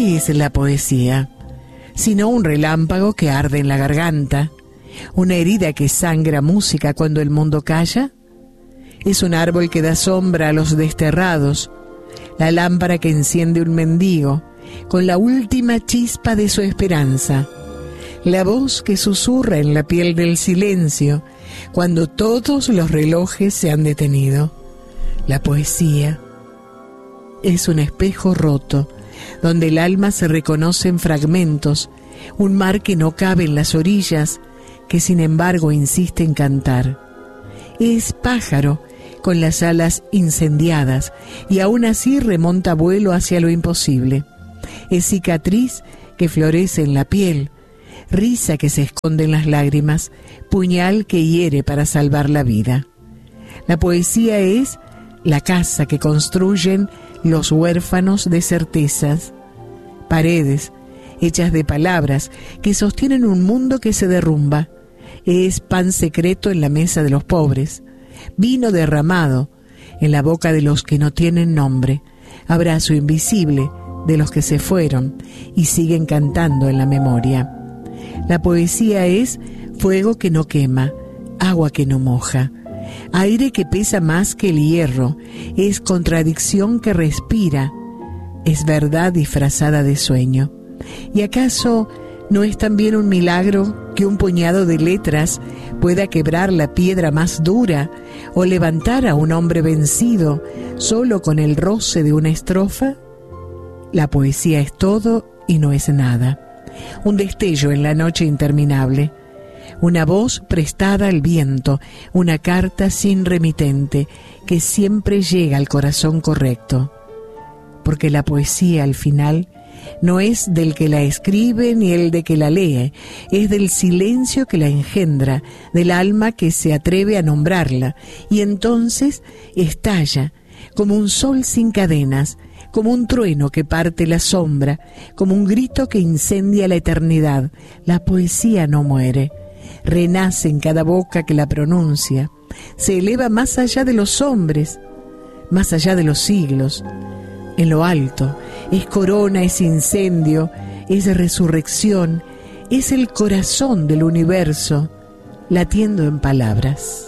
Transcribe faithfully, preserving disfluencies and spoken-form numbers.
¿Qué es la poesía? Sino un relámpago que arde en la garganta, una herida que sangra música cuando el mundo calla. Es un árbol que da sombra a los desterrados, la lámpara que enciende un mendigo con la última chispa de su esperanza, la voz que susurra en la piel del silencio cuando todos los relojes se han detenido. La poesía es un espejo roto donde el alma se reconoce en fragmentos, un mar que no cabe en las orillas, que sin embargo insiste en cantar. Es pájaro con las alas incendiadas y aún así remonta vuelo hacia lo imposible. Es cicatriz que florece en la piel, risa que se esconde en las lágrimas, puñal que hiere para salvar la vida. La poesía es la casa que construyen los huérfanos de certezas, paredes hechas de palabras que sostienen un mundo que se derrumba. Es pan secreto en la mesa de los pobres, vino derramado en la boca de los que no tienen nombre, abrazo invisible de los que se fueron y siguen cantando en la memoria. La poesía es fuego que no quema, agua que no moja, aire que pesa más que el hierro, es contradicción que respira, es verdad disfrazada de sueño. ¿Y acaso no es también un milagro que un puñado de letras pueda quebrar la piedra más dura o levantar a un hombre vencido solo con el roce de una estrofa? La poesía es todo y no es nada, un destello en la noche interminable, una voz prestada al viento, una carta sin remitente que siempre llega al corazón correcto. Porque la poesía al final no es del que la escribe ni el de que la lee, es del silencio que la engendra, del alma que se atreve a nombrarla, y entonces estalla como un sol sin cadenas, como un trueno que parte la sombra, como un grito que incendia la eternidad. La poesía no muere, renace en cada boca que la pronuncia, se eleva más allá de los hombres, más allá de los siglos. En lo alto, es corona, es incendio, es resurrección, es el corazón del universo, latiendo en palabras.